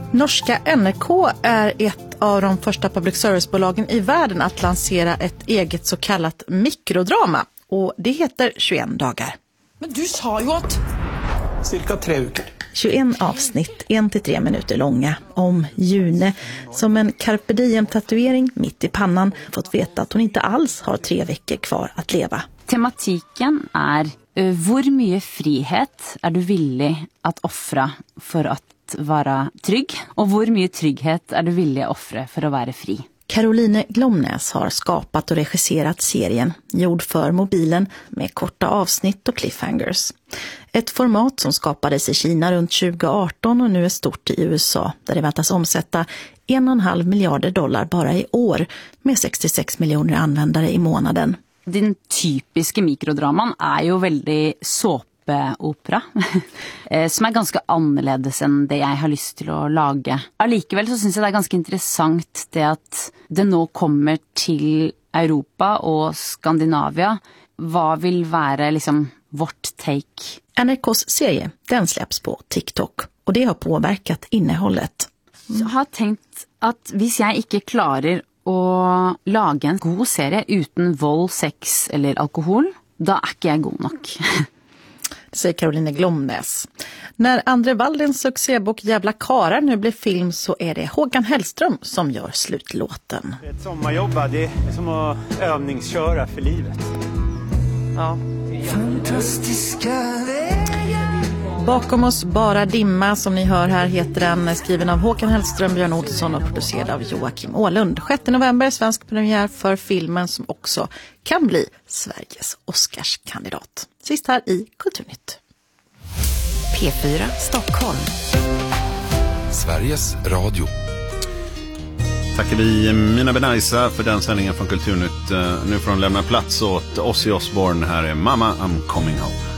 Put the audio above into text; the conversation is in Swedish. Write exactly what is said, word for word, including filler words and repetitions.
Norska N R K är ett av de första public service-bolagen i världen att lansera ett eget så kallat mikrodrama. Och det heter tjugoett dagar. Men du sa ju att... Cirka tre veckor. tjugoett avsnitt, en till tre minuter långa, om June som en carpe diem-tatuering mitt i pannan fått veta att hon inte alls har tre veckor kvar att leva. Tematiken är uh, hur mycket frihet är du villig att offra för att vara trygg, och hur mycket trygghet är du villig att offra för att vara fri. Caroline Glomnäs har skapat och regisserat serien, gjord för mobilen med korta avsnitt och cliffhangers. Ett format som skapades i Kina runt tjugo arton och nu är stort i U S A, där det väntas omsätta en och en halv miljarder dollar bara i år med sextiosex miljoner användare i månaden. Den typiska mikrodraman är ju väldigt såpeopera, som är ganska annorledes än det jag har lust till att laga. Allikevel så syns jag det är ganska intressant det att det nu kommer till Europa och Skandinavien. Vad vill vara liksom vårt take? N R K:s serie, den släpps på TikTok och det har påverkat innehållet. Jag har tänkt att hvis jag inte klarar att laga en god serie utan våld, sex eller alkohol, då är inte jag god nog. Det säger Caroline Glomnäs. När Andre Waldens succébok Jävla karar nu blir film så är det Håkan Hellström som gör slutlåten. Ett sommarjobb, det är som att övningsköra för livet. Ja. Fantastiska Bakom oss bara dimma, som ni hör här, heter den, skriven av Håkan Hellström, Björn Olsson och producerad av Joakim Åhlund. sjätte november, svensk premiär för filmen som också kan bli Sveriges Oscarskandidat. Sist här i Kulturnytt. P fyra Stockholm. Sveriges Radio. Tackar vi Mina Benaisa för den sändningen från Kulturnytt. Nu får de lämna plats åt Ozzy Osbourne. Här är Mama, I'm coming home.